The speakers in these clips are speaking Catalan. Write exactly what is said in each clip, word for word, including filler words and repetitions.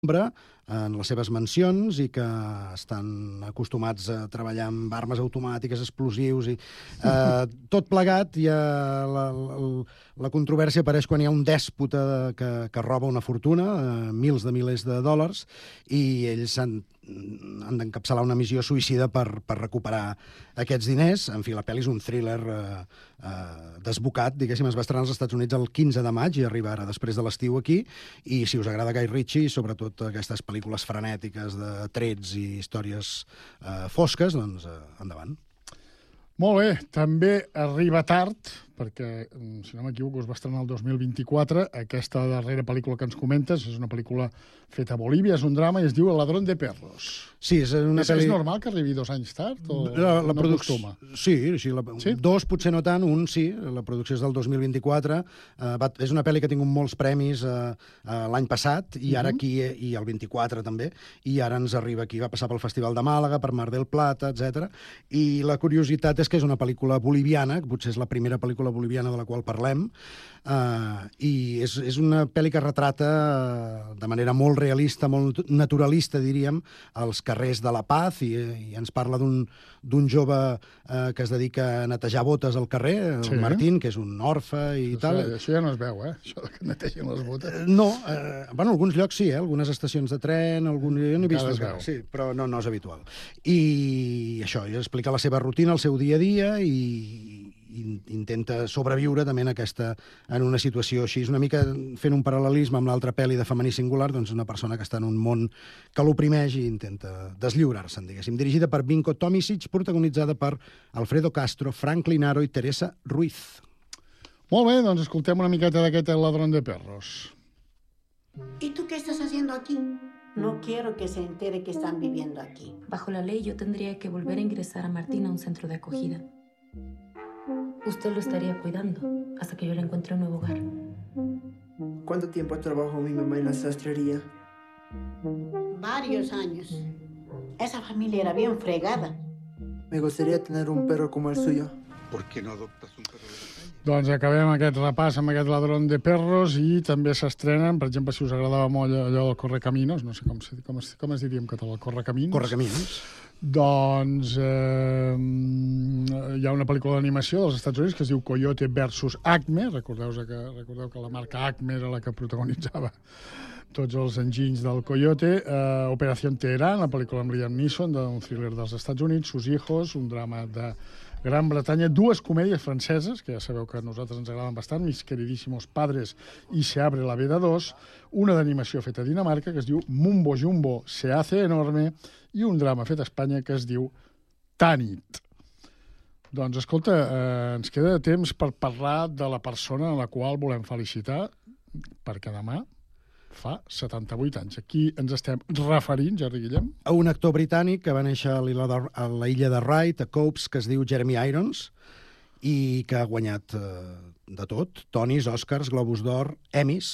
en les seves mansions i que estan acostumats a treballar amb armes automàtiques, explosius i eh, tot plegat. I la, la, la controvèrsia apareix quan hi ha un dèspota que, que roba una fortuna, eh, mils de milers de dòlars, i ells han, han d'encapçalar una missió suïcida per, per recuperar aquests diners. En fi, la pel·li és un thriller eh, eh, desbocat, diguéssim. Es va estrenar als Estats Units el quinze de maig i arriba ara després de l'estiu aquí, i si us agrada Guy Ritchie, sobretot aquestes pel·lícules frenètiques de trets i històries eh, fosques, doncs eh, endavant. Molt bé, també arriba tard, perquè, si no m'equivoco, es va estrenar el dos mil vint-i-quatre. Aquesta darrera pel·lícula que ens comentes és una pel·lícula feta a Bolívia, és un drama i es diu El ladrón de perros. Sí, és una és, pel·li... És normal que arribi dos anys tard? O la, la no producció... acostuma? Sí, sí, la... sí, dos potser no tant, un sí, la producció és del dos mil vint-i-quatre. Uh, va... És una pel·li que ha tingut molts premis uh, uh, l'any passat, i ara aquí, i el vint-i-quatre també, i ara ens arriba aquí. Va passar pel Festival de Màlaga, per Mar del Plata, etcètera. I la curiositat és que és una pel·lícula boliviana, que potser és la primera pel·lícula boliviana de la qual parlem, uh, i és, és una pel·li que retrata uh, de manera molt realista, molt naturalista, diríem, els carrers de La Paz, i, i ens parla d'un d'un jove uh, que es dedica a netejar botes al carrer, el sí. Martín, que és un orfe i això, tal. Això ja no es veu, eh? Això que netegen les botes. Uh, no, uh, bueno, alguns llocs sí, eh? Algunes estacions de tren, algun... jo no he vist... Encara es veu. Sí, però no, no és habitual. I això, i explica la seva rutina, el seu dia a dia, i intenta sobreviure també en, aquesta, en una situació així. És una mica fent un paral·lelisme amb l'altra pel·li de Femení Singular, doncs una persona que està en un món que l'oprimeix i intenta deslliurar-se'n, diguéssim. Dirigida per Vinko Tomisic, protagonitzada per Alfredo Castro, Franklin Aro i Teresa Ruiz. Molt bé, doncs escoltem una miqueta d'aquest El ladrón de perros. ¿Y tú qué estás haciendo aquí? No quiero que se entere que están viviendo aquí. Bajo la ley, yo tendría que volver a ingresar a Martín a un centro de acogida. Usted lo estaría cuidando hasta que yo le encuentre un nuevo hogar. ¿Cuánto tiempo trabajó mi mamá en la sastrería? Varios años. Esa familia era bien fregada. Me gustaría tener un perro como el suyo. ¿Por qué no adoptas un perro de la calle? Doncs acabem aquest repàs amb aquest ladrón de perros i també s'estrenen, per exemple, si us agradava molt allò del Correcaminos, no sé com, com, es, com es diria en català, el Correcaminos. Correcaminos. Doncs eh, hi ha una pel·lícula d'animació dels Estats Units que es diu Coyote versus Acme. Recordeu que, recordeu que la marca Acme era la que protagonitzava tots els enginys del Coyote. Eh, Operación Teherán, la pel·lícula amb Liam Neeson, d'un thriller dels Estats Units, Sus hijos, un drama de Gran Bretanya, dues comèdies franceses, que ja sabeu que a nosaltres ens agraden bastant, Mis queridísimos padres i Se abre la veda dos, una d'animació feta a Dinamarca que es diu Mumbo Jumbo se hace enorme, i un drama fet a Espanya que es diu Tanit. Doncs, escolta, eh, ens queda temps per parlar de la persona a la qual volem felicitar, perquè demà fa setanta-vuit anys. Aquí ens estem referint, Jordi Guillem, a un actor britànic que va néixer a l'illa de, a la illa de Wright, a Copes, que es diu Jeremy Irons, i que ha guanyat eh, de tot, Tonys, Oscars, Globus d'Or, Emmys,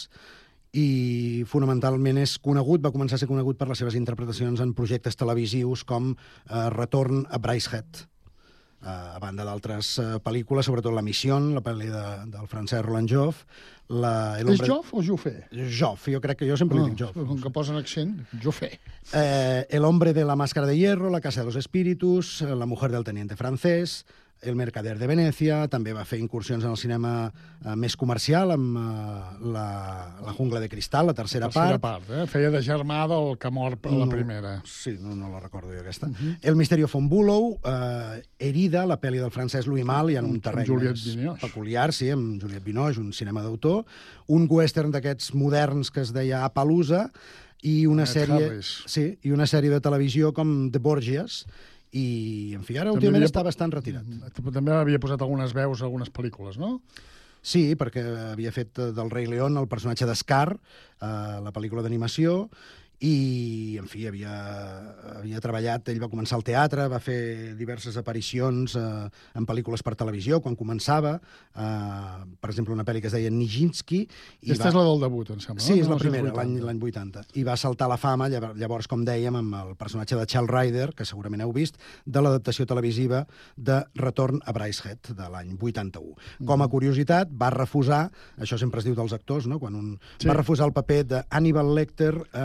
i fonamentalment és conegut, va començar a ser conegut per les seves interpretacions en projectes televisius com eh, Retorn a Brideshead, eh, a banda d'altres eh, pel·lícules, sobretot La Missió, la pel·li de, del francès Roland Joff. La, és Joff o Joffé? Joff, jo crec que jo sempre no, li dic Joff. Com que posen accent, Joffé. Eh, El hombre de la máscara de hierro, La casa de los espíritus, La mujer del teniente francés, El mercader de Venècia, també va fer incursions en el cinema eh, més comercial amb eh, la, la jungla de cristal, la tercera, tercera part. part eh? Feia de germà del que mor per no, la primera. Sí, no, no la recordo jo aquesta. Uh -huh. El misterio von Bülow, eh, Herida, la pel·li del francès Louis Malle, i en un terreny més peculiar, sí, amb Juliette Binoche, un cinema d'autor, un western d'aquests moderns que es deia Appaloosa, i una sèrie, sí, i una sèrie de televisió com The Borgias, i, en fi, ara últimament havia... està bastant retirat. També havia posat algunes veus a algunes pel·lícules, no? Sí, perquè havia fet del Rei León el personatge d'Scar, eh, la pel·lícula d'animació, i, en fi, havia, havia treballat, ell va començar al teatre, va fer diverses aparicions eh, en pel·lícules per televisió, quan començava, eh, per exemple, una pel·li que es deia Nijinsky. Aquesta va... és la del debut, em sembla. Sí, no? és la primera, l'any vuitanta. I va saltar a la fama, llavors, com dèiem, amb el personatge de Charles Ryder, que segurament heu vist, de l'adaptació televisiva de Retorn a Brideshead, de l'any vuitanta-u. Com a curiositat, va refusar, això sempre es diu dels actors, no? Quan un sí. va refusar el paper de Hannibal Lecter eh, als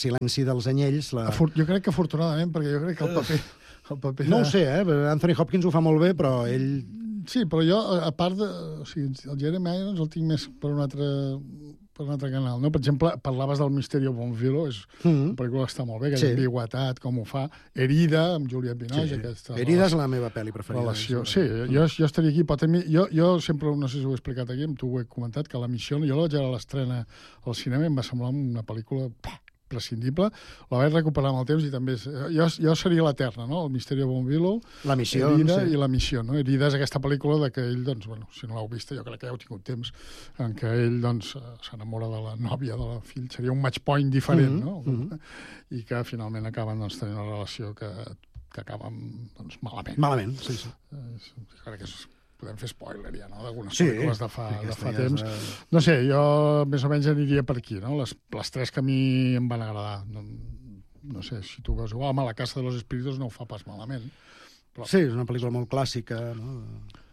silenci dels anyells... La... Afor jo crec que afortunadament, perquè jo crec que el paper... El paper no de... ho sé, eh? Anthony Hopkins ho fa molt bé, però ell... Sí, però jo, a part de... O sigui, el Jeremy Irons el tinc més per un altre... per un altre canal, no? Per exemple, parlaves del Misteri a Bonfilo, és mm -hmm. una pel·lícula que està molt bé, que sí. És ambigüetat, com ho fa. Herida, amb Juliette Binoche. Sí. Aquesta Herida és la meva pel·li preferida. Relació. Sí, jo, jo estaria aquí, però també, jo, jo sempre, no sé si ho he explicat aquí, amb tu ho he comentat, que La missió, jo la vaig veure a l'estrena al cinema i em va semblar una pel·lícula prescindible, la vaig recuperar amb el temps i també... És, jo, jo seria l'Eterna, no? El Misteri a Bonfilo, La missió, Herida sí. i La missió, no? Herida és aquesta pel·lícula de que ell, doncs, bueno, si no l'heu vista, jo crec que ja heu tingut temps, en què ell, doncs, s'enamora de la nòvia de la fill. Seria un match point diferent, mm -hmm. no? Mm -hmm. I que finalment acaben, doncs, tenint una relació que, que acaba, doncs, malament. Malament, sí, sí. Eh, crec que és... podem fer spoiler ja, no?, d'algunes sí, pel·lícules de fa, de fa temps. És... No sé, jo més o menys aniria per aquí, no? Les, les tres que a mi em van agradar. No, no sé, si tu veus igual, La casa de los espíritus no ho fa pas malament. Però... Sí, és una pel·lícula molt clàssica, no?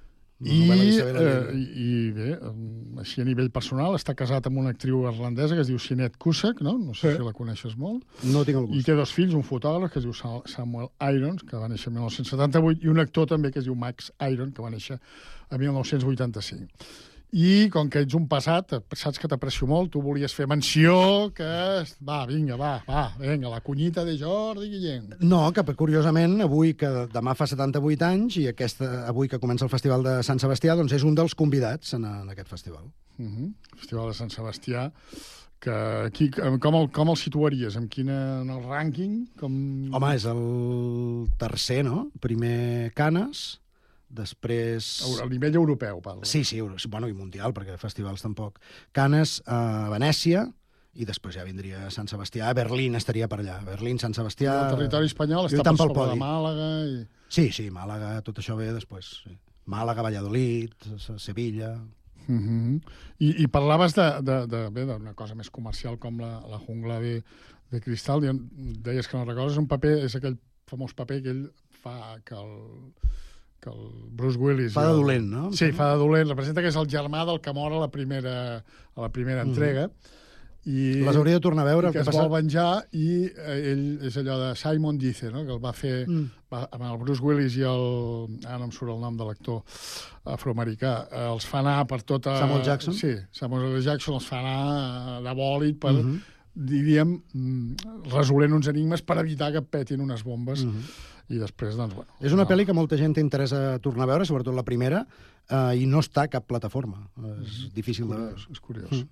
I, eh, i bé, així a nivell personal, està casat amb una actriu irlandesa que es diu Sinead Cusack, no? No sé sí. si la coneixes molt. No tinc el gust. I té dos fills, un fotògraf que es diu Samuel Irons, que va néixer en mil nou-cents setanta-vuit, i un actor també que es diu Max Irons, que va néixer en mil nou-cents vuitanta-cinc. I com que ets un passat, saps que t'aprecio molt, tu volies fer menció, que... Va, vinga, va, va, vinga, la cunyita de Jordi Guillén. No, que curiosament, avui, que demà fa setanta-vuit anys, i aquesta, avui que comença el Festival de Sant Sebastià, doncs és un dels convidats en, en aquest festival. Uh -huh. Festival de Sant Sebastià, que aquí, com, el, com el situaries? En quina, en el rànquing? Com... Home, és el tercer, no? Primer Canes... Després... A nivell europeu, parla. Sí, sí, bueno, i mundial, perquè festivals tampoc. Canes, a Venècia, i després ja vindria Sant Sebastià. Berlín estaria per allà. Berlín, Sant Sebastià... El territori espanyol està per sobre de Màlaga i... Sí, sí, Màlaga, tot això ve després. Sí. Màlaga, Valladolid, Sevilla... Uh -huh. I, I parlaves de, de, de, bé, d'una cosa més comercial com la, la jungla de, de cristal. Deies que no recordes, un paper, és aquell famós paper que ell fa que el... que el Bruce Willis... Fa de dolent, no? Sí, fa de dolent. Representa que és el germà del que mor a la primera, a la primera entrega. Mm. I les hauria de tornar a veure. I que, que es vol venjar, i eh, ell és allò de Simon Dice, no?, que el va fer mm. va, amb el Bruce Willis i el... Ara no em surt el nom de l'actor afroamericà. Eh, els fa anar per tota... Samuel Jackson? Sí, Samuel L. Jackson els fa anar de bòlit per... Mm -hmm. diríem, resolent uns enigmes per evitar que petin unes bombes. Mm -hmm. I després, doncs, bueno... És una no. pel·li que molta gent té interès a tornar a veure, sobretot la primera, eh, i no està a cap plataforma. Mm-hmm. És difícil és curiós, de... És curiós. Mm.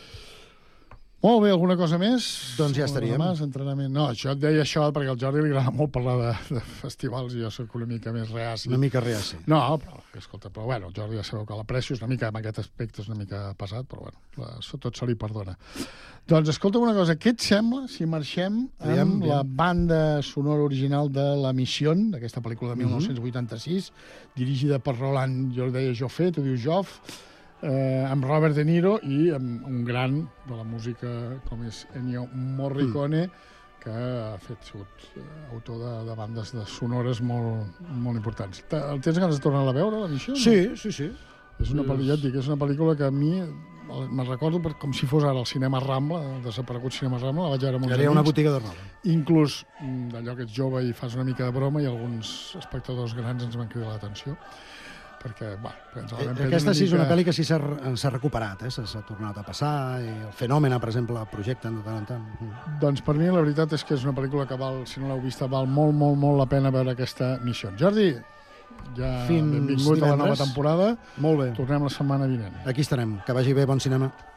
Molt bé, alguna cosa més? Doncs ja estaríem. Més, entrenament. No, això et deia això perquè al Jordi li agrada molt parlar de, de festivals i jo soc una mica més reaci. Una mica reaci. No, però, escolta, però bueno, el Jordi ja sabeu que l'aprecio, és una mica, en aquest aspecte és una mica pesat, però bueno, la, tot se li perdona. Doncs escolta una cosa, què et sembla si marxem amb la banda sonora original de La Missió, d'aquesta pel·lícula de mil nou-cents vuitanta-sis, dirigida per Roland, jo el deia Joffé, tu dius Joff, eh, amb Robert De Niro i amb un gran de la música com és Ennio Morricone, mm. que ha fet sigut autor de, de bandes de sonores molt, molt importants. El tens ganes de tornar a veure, La Missió? Sí, no? sí, sí. És una pel·lícula, ja et dic, és una pel·lícula que a mi me'n recordo per, com si fos ara el cinema Rambla, el desaparegut cinema Rambla, la vaig veure amb uns amics. Era una botiga de roba. Inclús d'allò que ets jove i fas una mica de broma i alguns espectadors grans ens van cridar l'atenció. Perquè, bueno, ens la vam prendre Aquesta sí és una mica... pel·li que sí s'ha recuperat, eh? s'ha tornat a passar, i el Fenòmena, per exemple, el projecten de tant en tant. Mm. Doncs per mi la veritat és que és una pel·lícula que val, si no l'heu vista, val molt, molt, molt la pena veure aquesta missió. Jordi, ja Fins benvingut divendres. A la nova temporada. Molt bé. Tornem la setmana vinent. Aquí estarem. Que vagi bé, bon cinema.